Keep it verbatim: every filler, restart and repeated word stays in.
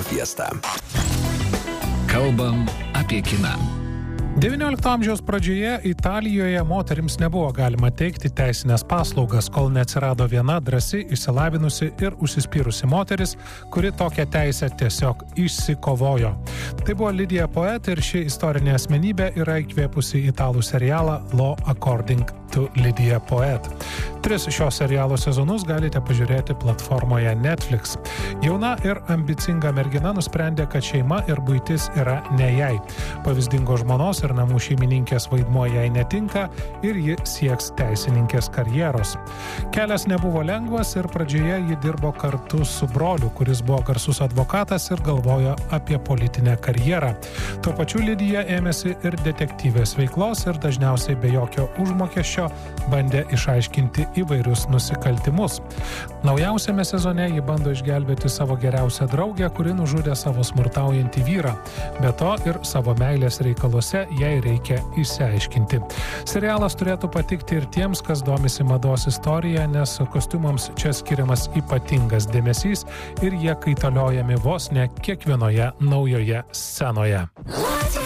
Fiesta. Kalbam apie kiną. devyniolikto amžiaus pradžioje Italijoje moterims nebuvo galima teikti teisinės paslaugas, kol neatsirado viena drąsi, išsilavinusi ir užsispyrusi moteris, kuri tokią teisę tiesiog išsikovojo. Tai buvo Lidija Poet ir ši istorinė asmenybė yra įkvėpusi italų serialą Law According to Lydia Poet. Tris šio serialo sezonus galite pažiūrėti platformoje Netflix. Jauna ir ambicinga mergina nusprendė, kad šeima ir buitis yra ne jai. Pavyzdingos žmonos ir namų šeimininkės vaidmuo jai netinka ir ji sieks teisininkės karjeros. Kelias nebuvo lengvas ir pradžioje ji dirbo kartu su broliu, kuris buvo garsus advokatas ir galvojo apie politinę karjerą. Tuo pačiu Lidija ėmėsi ir detektyvės veiklos ir dažniausiai be jokio užmokesčio bandė išaiškinti įvairius nusikaltimus. Naujausiame sezone ji bando išgelbėti savo geriausią draugę, kuri nužudė savo smurtaujantį vyrą. Be to ir savo meilės reikaluose jai reikia išsiaiškinti. Serialas turėtų patikti ir tiems, kas domisi mados istorija, nes kostiumams čia skiriamas ypatingas dėmesys ir jie kaitaliojami vos ne kiekvienoje naujoje scenoje.